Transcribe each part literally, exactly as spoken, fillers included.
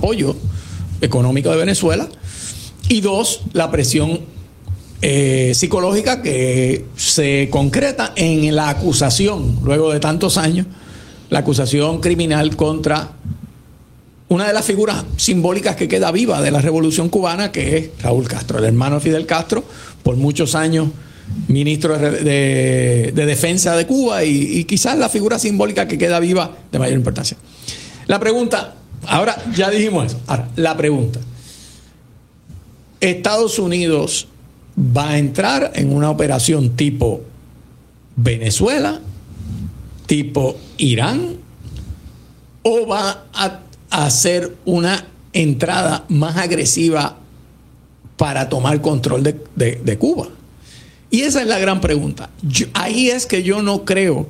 apoyo económico de Venezuela. Y dos, la presión eh, psicológica que se concreta en la acusación, luego de tantos años, la acusación criminal contra una de las figuras simbólicas que queda viva de la Revolución Cubana, que es Raúl Castro, el hermano de Fidel Castro, por muchos años ministro de, de, de Defensa de Cuba y, y quizás la figura simbólica que queda viva de mayor importancia. La pregunta, ahora ya dijimos eso, ahora la pregunta, ¿Estados Unidos va a entrar en una operación tipo Venezuela, tipo Irán, o va a hacer una entrada más agresiva para tomar control de, de, de Cuba? Y esa es la gran pregunta. Yo, ahí es que yo no creo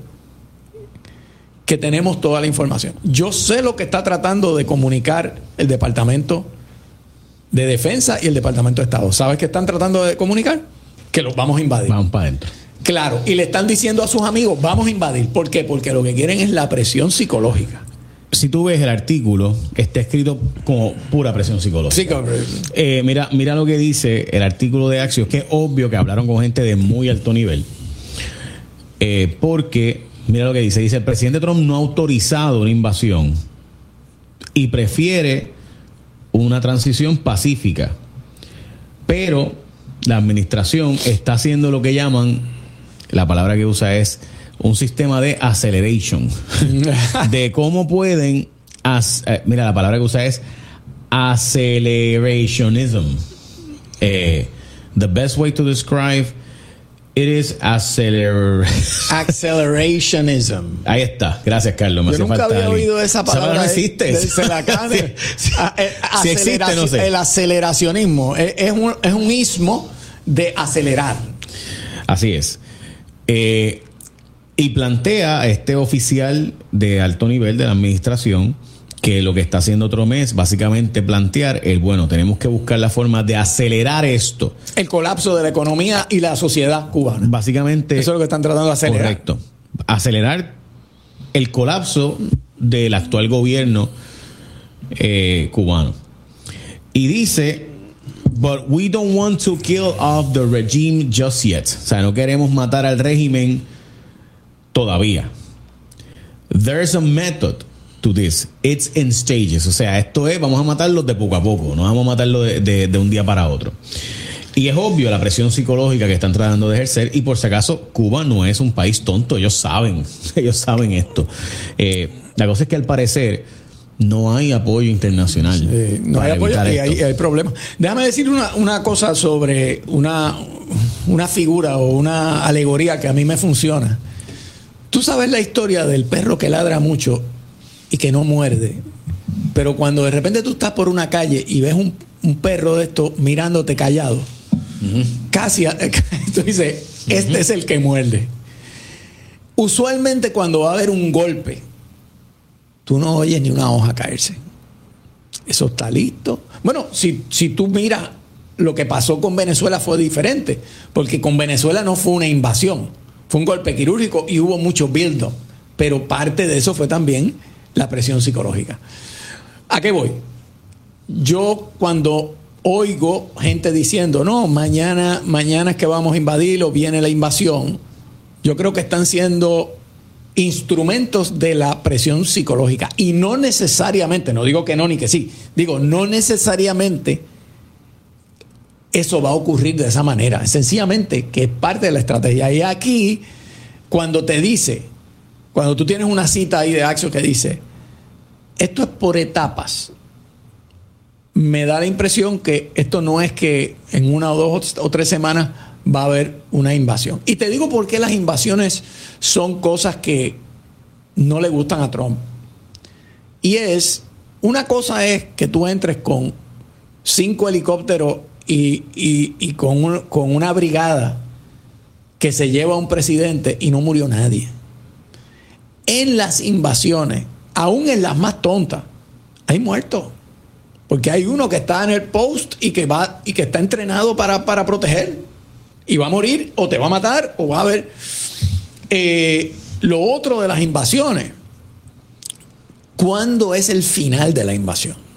que tenemos toda la información. Yo sé lo que está tratando de comunicar el Departamento de Defensa y el Departamento de Estado. ¿Sabes qué están tratando de comunicar? Que los vamos a invadir. Vamos para adentro. Claro, y le están diciendo a sus amigos, vamos a invadir. ¿Por qué? Porque lo que quieren es la presión psicológica. Si tú ves el artículo, está escrito como pura presión psicológica. Sí, eh, mira, mira lo que dice el artículo de Axios, que es obvio que hablaron con gente de muy alto nivel. Eh, porque, mira lo que dice, dice, el presidente Trump no ha autorizado una invasión y prefiere una transición pacífica. Pero la administración está haciendo lo que llaman, la palabra que usa es un sistema de acceleration, de cómo pueden, as, eh, mira, la palabra que usa es accelerationism. Eh, the best way to describe it is acceler accelerationism. Ahí está, gracias Carlos. Me Yo nunca había alguien. oído esa palabra. No existe. De, de la sí, sí. Si existe, no sé. El aceleracionismo es, es, un, es un ismo de acelerar. Así es. Eh, Y plantea a este oficial de alto nivel de la administración que lo que está haciendo Trump es básicamente plantear el, bueno, tenemos que buscar la forma de acelerar esto. El colapso de la economía y la sociedad cubana. Básicamente. Eso es lo que están tratando de acelerar. Correcto. Acelerar el colapso del actual gobierno eh, cubano. Y dice, but we don't want to kill off the regime just yet. O sea, no queremos matar al régimen todavía. There's a method to this. It's in stages. O sea, esto es, vamos a matarlos de poco a poco. No vamos a matarlo de, de, de un día para otro. Y es obvio la presión psicológica que están tratando de ejercer. Y por si acaso, Cuba no es un país tonto. Ellos saben. Ellos saben esto. Eh, la cosa es que al parecer no hay apoyo internacional. Sí, no hay apoyo y hay, hay problemas. Déjame decir una, una cosa sobre una, una figura o una alegoría que a mí me funciona. Tú sabes la historia del perro que ladra mucho y que no muerde, pero cuando de repente tú estás por una calle y ves un, un perro de esto mirándote callado, uh-huh. casi, tú dices, este uh-huh. es el que muerde. Usualmente cuando va a haber un golpe, tú no oyes ni una hoja caerse. Eso está listo. Bueno, si, si tú miras lo que pasó con Venezuela fue diferente, porque con Venezuela no fue una invasión. Fue un golpe quirúrgico y hubo mucho build-up, pero parte de eso fue también la presión psicológica. ¿A qué voy? Yo cuando oigo gente diciendo, no, mañana, mañana es que vamos a invadir o viene la invasión, yo creo que están siendo instrumentos de la presión psicológica. Y no necesariamente, no digo que no ni que sí, digo, no necesariamente eso va a ocurrir de esa manera. Sencillamente que es parte de la estrategia. Y aquí, cuando te dice, cuando tú tienes una cita ahí de Axios que dice, esto es por etapas, me da la impresión que esto no es que en una o dos o tres semanas va a haber una invasión. Y te digo por qué las invasiones son cosas que no le gustan a Trump. Y es, una cosa es que tú entres con cinco helicópteros Y, y, y con, un, con una brigada que se lleva a un presidente y no murió nadie. En las invasiones, aún en las más tontas, hay muertos. Porque hay uno que está en el post y que va y que está entrenado para, para proteger. Y va a morir, o te va a matar, o va a haber. Eh, lo otro de las invasiones, ¿cuándo es el final de la invasión?